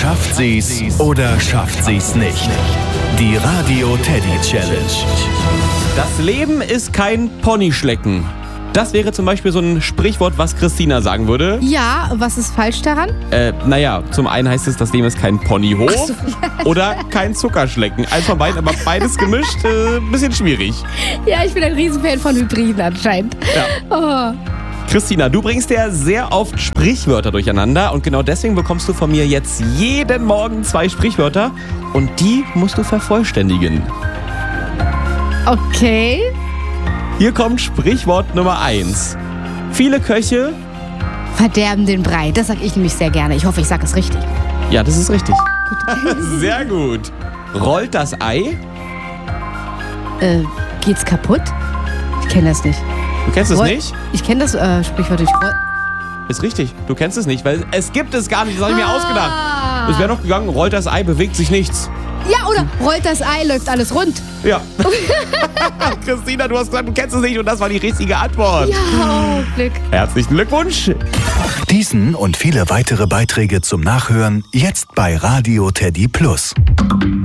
Schafft sie's oder schafft sie's nicht? Die Radio Teddy Challenge. Das Leben ist kein Ponyschlecken. Das wäre zum Beispiel so ein Sprichwort, was Christina sagen würde. Ja, was ist falsch daran? Naja, zum einen heißt es, das Leben ist kein Ponyhof oder kein Zuckerschlecken. Eins von beiden, aber beides gemischt, ein bisschen schwierig. Ja, ich bin ein Riesenfan von Hybriden anscheinend. Ja. Oh. Christina, du bringst ja sehr oft Sprichwörter durcheinander und genau deswegen bekommst du von mir jetzt jeden Morgen 2 Sprichwörter und die musst du vervollständigen. Okay. Hier kommt Sprichwort Nummer 1. Viele Köche... Verderben den Brei. Das sag ich nämlich sehr gerne. Ich hoffe, ich sage es richtig. Ja, das ist richtig. Sehr gut. Rollt das Ei? Geht's kaputt? Ich kenne das nicht. Du kennst es nicht? Ich kenne das Sprichwort nicht. Ist richtig. Du kennst es nicht, weil es gibt es gar nicht. Das habe ich mir ausgedacht. Es wäre noch gegangen, rollt das Ei, bewegt sich nichts. Ja, oder rollt das Ei, läuft alles rund. Ja. Christina, du hast gesagt, du kennst es nicht und das war die richtige Antwort. Ja, oh, Glück. Herzlichen Glückwunsch. Diesen und viele weitere Beiträge zum Nachhören jetzt bei Radio Teddy Plus.